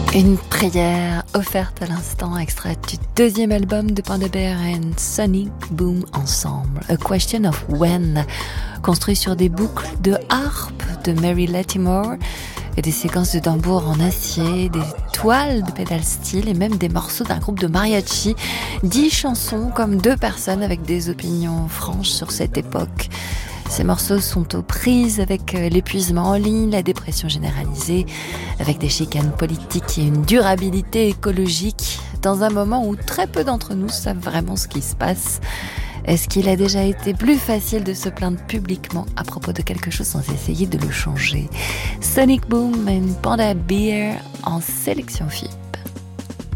Une prière offerte à l'instant, extraite du deuxième album de Panda Bear and Sonic Boom ensemble. A Question of When, construit sur des boucles de harpe de Mary Latimore et des séquences de tambour en acier, des toiles de pédale steel et même des morceaux d'un groupe de mariachi. 10 chansons comme 2 personnes avec des opinions franches sur cette époque. Ces morceaux sont aux prises avec l'épuisement en ligne, la dépression généralisée, avec des chicanes politiques et une durabilité écologique, dans un moment où très peu d'entre nous savent vraiment ce qui se passe. Est-ce qu'il a déjà été plus facile de se plaindre publiquement à propos de quelque chose sans essayer de le changer? Sonic Boom and Panda Bear en sélection fille.